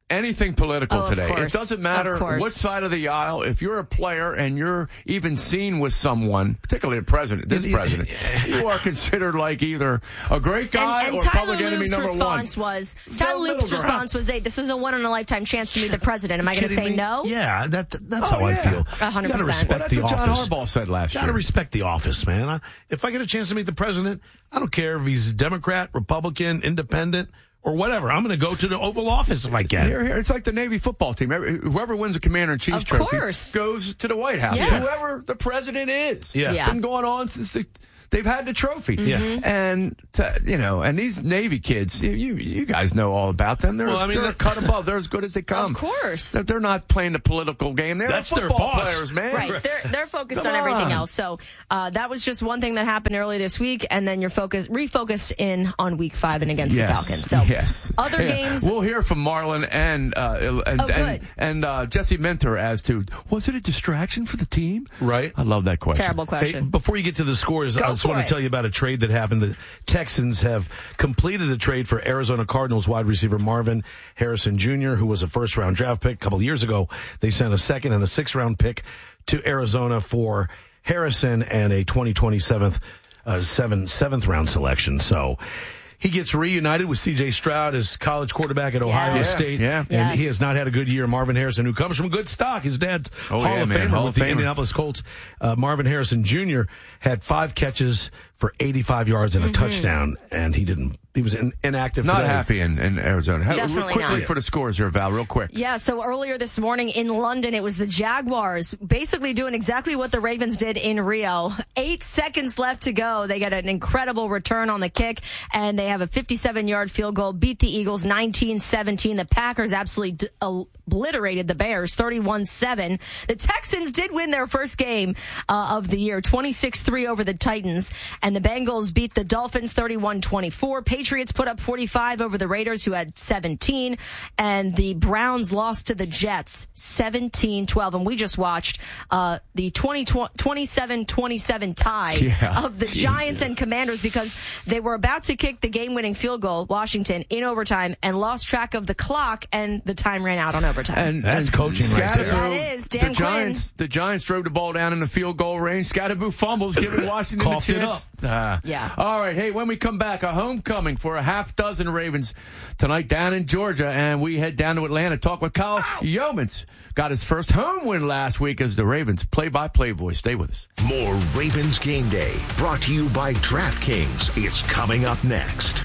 anything political oh, today. Course. It doesn't matter what side of the aisle. If you're a player and you're even seen with someone, particularly a president, this president, you are considered like either a great guy and, and or Tyler public enemy Loop's number response one. Was, Tyler Loop's response was, hey, this is a one-in-a-lifetime chance to meet the president. Am I going to say me? no? Yeah, that, that's oh, how yeah. I feel. one hundred percent. You got to respect well, that's the what office. John Harbaugh said last you year. Got to respect the office, man. I, if I get a chance to meet the president, I don't care if he's Democrat, Republican, Independent, or whatever. I'm going to go to the Oval Office if I can. Here, here. It's like the Navy football team. Whoever wins the Commander-in-Chief's trophy course. goes to the White House. Yes. Whoever the president is. Yeah. Yeah. It's been going on since the... They've had the trophy. Yeah. And, to, you know, and these Navy kids, you you, you guys know all about them. They're, Well, I mean, they're they're- cut above. They're as good as they come. Of course. They're, they're not playing the political game. They're That's their football boss. players, man. Right. They're, they're focused Come on everything on. else. So uh, that was just one thing that happened earlier this week, and then you're focused, refocused in on week five and against Yes. the Falcons. So yes. other Yeah. games. We'll hear from Marlon and uh, and Oh, good. and, and uh, Jesse Minter as to, was it a distraction for the team? Right. I love that question. Terrible question. Hey, before you get to the scores, Go I just for want it. to tell you about a trade that happened. The Texans have completed a trade for Arizona Cardinals wide receiver Marvin Harrison Junior, who was a first-round draft pick a couple of years ago. They sent a second and a sixth-round pick to Arizona for Harrison and a twenty twenty-seven uh, seven, seventh-round selection. So he gets reunited with C J Stroud as college quarterback at Ohio Yes. State. Yeah. And Yes. he has not had a good year. Marvin Harrison, who comes from good stock. His dad's Oh, Hall yeah, of man. Famer Hall with of the Famer. Indianapolis Colts. Uh, Marvin Harrison Junior had five catches for eighty-five yards and a Mm-hmm. touchdown, and he didn't. He was in, inactive Not today. happy in, in Arizona. How- Definitely quickly not. for the scores here, Val, real quick. Yeah, so earlier this morning in London, it was the Jaguars basically doing exactly what the Ravens did in Rio. Eight seconds left to go. They get an incredible return on the kick, and they have a fifty-seven-yard field goal, beat the Eagles nineteen seventeen. The Packers absolutely d- obliterated the Bears thirty-one seven. The Texans did win their first game uh, of the year, twenty-six three over the Titans, and the Bengals beat the Dolphins thirty-one twenty-four. Patriots put up forty-five over the Raiders, who had seventeen, and the Browns lost to the Jets seventeen twelve. And we just watched uh, the twenty-seven twenty-seven tie Yeah, of the Jesus. Giants and Commanders because they were about to kick the game-winning field goal, Washington, in overtime, and lost track of the clock, and the time ran out on overtime. And, That's and coaching right there. That is, Dan the Giants, the Giants drove the ball down in the field goal range. Scatterboo fumbles, giving Washington a Coughed it chance. Ah. Yeah. All right. Hey, when we come back, a homecoming for a half dozen Ravens tonight down in Georgia, and we head down to Atlanta. Talk with Kyle Yeomans. Got his first home win last week as the Ravens play-by-play voice. Stay with us. More Ravens Game Day, brought to you by DraftKings. It's coming up next.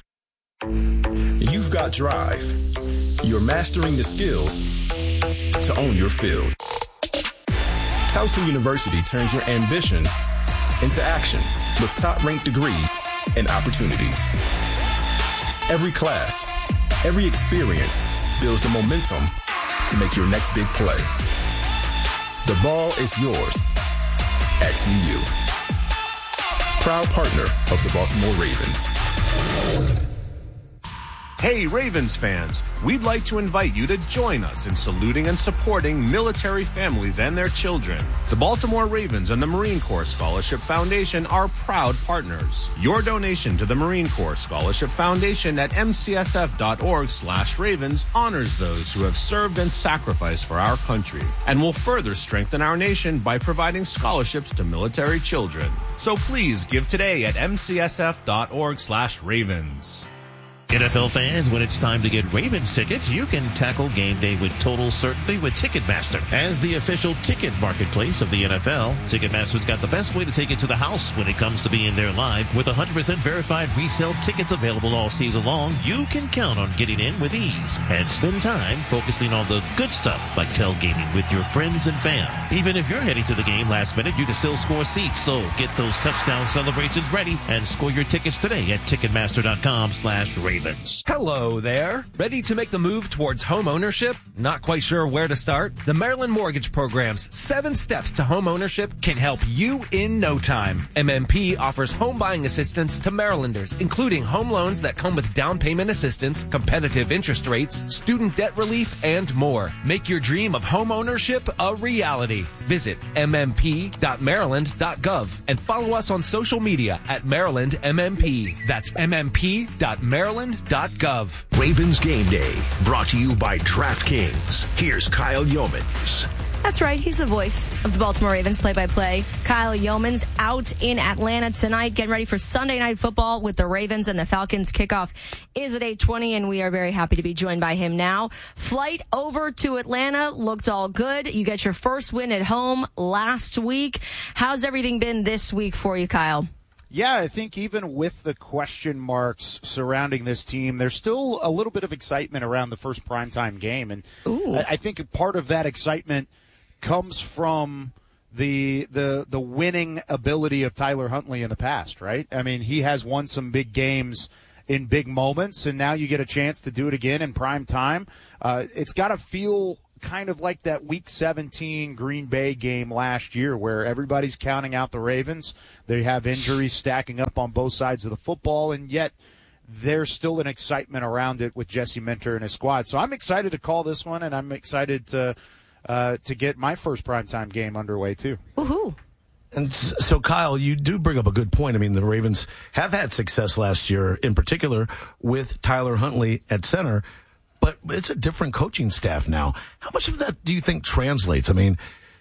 You've got drive. You're mastering the skills to own your field. Towson University turns your ambition into action with top-ranked degrees and opportunities. Every class, every experience builds the momentum to make your next big play. The ball is yours at T U. Proud partner of the Baltimore Ravens. Hey, Ravens fans, we'd like to invite you to join us in saluting and supporting military families and their children. The Baltimore Ravens and the Marine Corps Scholarship Foundation are proud partners. Your donation to the Marine Corps Scholarship Foundation at m c s f dot org slash ravens honors those who have served and sacrificed for our country and will further strengthen our nation by providing scholarships to military children. So please give today at m c s f dot org slash ravens. N F L fans, when it's time to get Ravens tickets, you can tackle game day with total certainty with Ticketmaster. As the official ticket marketplace of the N F L, Ticketmaster's got the best way to take it to the house when it comes to being there live. With one hundred percent verified resale tickets available all season long, you can count on getting in with ease and spend time focusing on the good stuff like tailgating with your friends and fam. Even if you're heading to the game last minute, you can still score seats. So get those touchdown celebrations ready and score your tickets today at Ticketmaster.com slash Ravens. Hello there. Ready to make the move towards home ownership? Not quite sure where to start? The Maryland Mortgage Program's seven steps to home ownership can help you in no time. M M P offers home buying assistance to Marylanders, including home loans that come with down payment assistance, competitive interest rates, student debt relief, and more. Make your dream of home ownership a reality. Visit m m p dot maryland dot gov and follow us on social media at Maryland M M P. That's m m p dot maryland fund dot gov. Ravens Game Day, brought to you by DraftKings. Here's Kyle Yeomans. That's right. He's the voice of the Baltimore Ravens play-by-play. Kyle Yeomans out in Atlanta tonight, getting ready for Sunday Night Football with the Ravens and the Falcons. Kickoff is at eight twenty, and we are very happy to be joined by him now. Flight over to Atlanta looked all good. You get your first win at home last week. How's everything been this week for you, Kyle? Yeah, I think even with the question marks surrounding this team, there's still a little bit of excitement around the first primetime game. And I, I think part of that excitement comes from the the the winning ability of Tyler Huntley in the past, right? I mean, he has won some big games in big moments, and now you get a chance to do it again in prime time. Uh, it's got to feel kind of like that Week seventeen Green Bay game last year where everybody's counting out the Ravens. They have injuries stacking up on both sides of the football, and yet there's still an excitement around it with Jesse Minter and his squad. So I'm excited to call this one, and I'm excited to Uh, to get my first primetime game underway, too. Woohoo. And so, Kyle, you do bring up a good point. I mean, the Ravens have had success last year, in particular, with Tyler Huntley at center, but it's a different coaching staff now. How much of that do you think translates? I mean,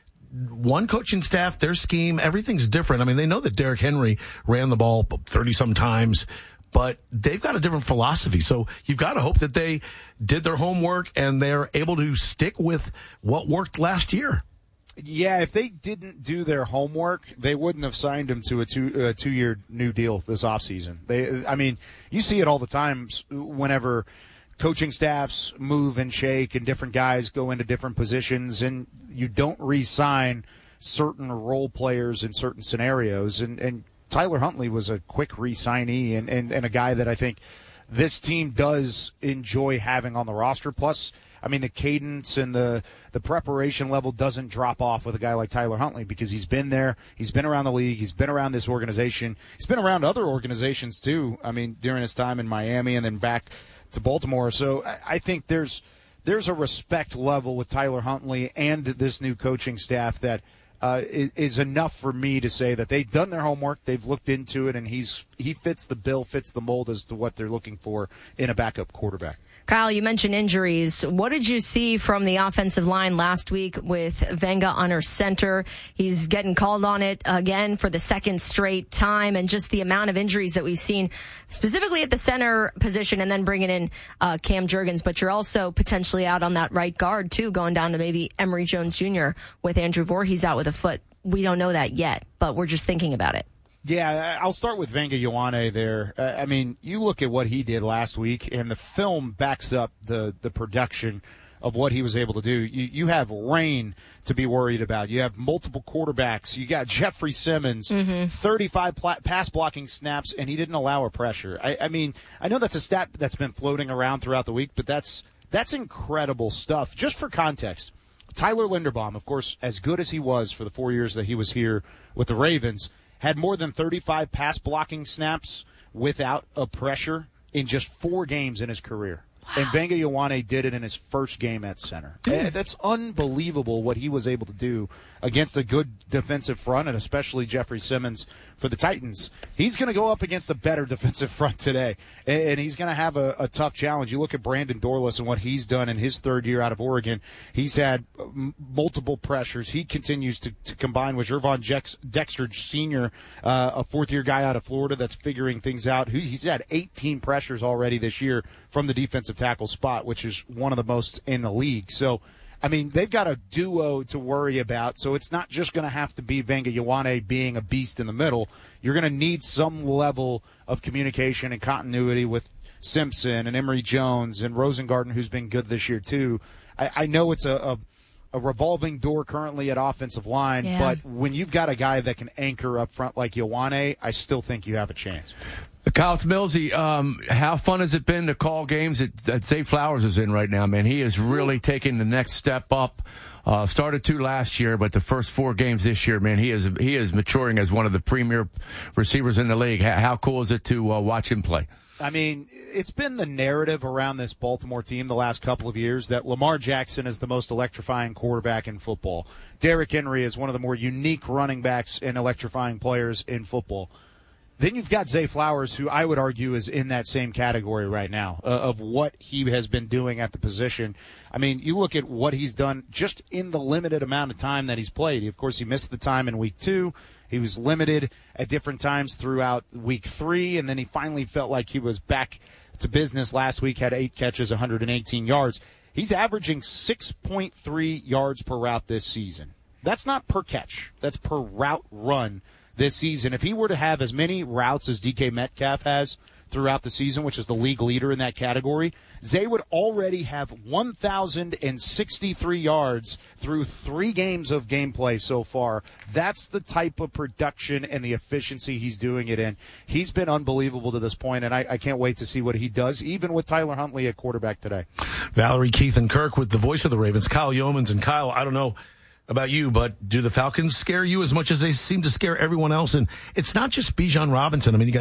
one coaching staff, their scheme, everything's different. I mean, they know that Derrick Henry ran the ball thirty-some times, but they've got a different philosophy. So you've got to hope that they did their homework and they're able to stick with what worked last year. Yeah, if they didn't do their homework, they wouldn't have signed him to a two uh, two-year new deal this offseason. They, I mean, you see it all the time whenever coaching staffs move and shake and different guys go into different positions, and you don't re-sign certain role players in certain scenarios. And, and Tyler Huntley was a quick re-signee and, and, and a guy that I think this team does enjoy having on the roster. Plus, I mean, the cadence and the, the preparation level doesn't drop off with a guy like Tyler Huntley because he's been there. He's been around the league. He's been around this organization. He's been around other organizations, too, I mean, during his time in Miami and then back to Baltimore. So I, I think there's there's a respect level with Tyler Huntley and this new coaching staff that Uh, is enough for me to say that they've done their homework, they've looked into it, and he's he fits the bill, fits the mold as to what they're looking for in a backup quarterback. Kyle, you mentioned injuries. What did you see from the offensive line last week with Venga under center? He's getting called on it again for the second straight time, and just the amount of injuries that we've seen, specifically at the center position, and then bringing in uh, Cam Jurgens. But you're also potentially out on that right guard, too, going down to maybe Emory Jones Junior with Andrew Voorhees out with a foot. We don't know that yet, but we're just thinking about it. Yeah, I'll start with Venga Ioane there. Uh, I mean, you look at what he did last week, and the film backs up the, the production of what he was able to do. You, you have rain to be worried about. You have multiple quarterbacks. You got Jeffrey Simmons, mm-hmm. thirty-five pla- pass blocking snaps, and he didn't allow a pressure. I, I mean, I know that's a stat that's been floating around throughout the week, but that's that's incredible stuff. Just for context, Tyler Linderbaum, of course, as good as he was for the four years that he was here with the Ravens, had more than thirty-five pass blocking snaps without a pressure in just four games in his career. Wow. And Venga Ioane did it in his first game at center. Mm. That's unbelievable what he was able to do against a good defensive front, and especially Jeffrey Simmons for the Titans. He's going to go up against a better defensive front today, and he's going to have a, a tough challenge. You look at Brandon Dorlus and what he's done in his third year out of Oregon. He's had m- multiple pressures. He continues to, to combine with Gervon Jex- Dexter Senior, uh, a fourth-year guy out of Florida that's figuring things out. He's had eighteen pressures already this year from the defensive tackle spot, which is one of the most in the league. So, I mean, they've got a duo to worry about, so it's not just going to have to be Venga Ioane being a beast in the middle. You're going to need some level of communication and continuity with Simpson and Emory Jones and Rosengarten, who's been good this year too. I, I know it's a, a, a revolving door currently at offensive line, yeah. but when you've got a guy that can anchor up front like Ioane, I still think you have a chance. Kyle Millsy, um, how fun has it been to call games that, that Zay Flowers is in right now, man? He is really taking the next step up. Uh, started two last year, but the first four games this year, man, he is he is maturing as one of the premier receivers in the league. How, how cool is it to uh, watch him play? I mean, it's been the narrative around this Baltimore team the last couple of years that Lamar Jackson is the most electrifying quarterback in football. Derrick Henry is one of the more unique running backs and electrifying players in football. Then you've got Zay Flowers, who I would argue is in that same category right now uh, of what he has been doing at the position. I mean, you look at what he's done just in the limited amount of time that he's played. Of course, he missed the time in week two. He was limited at different times throughout week three, and then he finally felt like he was back to business last week, had eight catches, one hundred eighteen yards. He's averaging six point three yards per route this season. That's not per catch. That's per route run this season. If he were to have as many routes as D K Metcalf has throughout the season, which is the league leader in that category, Zay would already have one thousand sixty-three yards through three games of gameplay so far. That's the type of production and the efficiency he's doing it in. He's been unbelievable to this point, and I, I can't wait to see what he does, even with Tyler Huntley at quarterback today. Valerie, Keith, and Kirk with the voice of the Ravens, Kyle Yeomans. And Kyle, I don't know about you, but do the Falcons scare you as much as they seem to scare everyone else? And it's not just Bijan Robinson. I mean, you got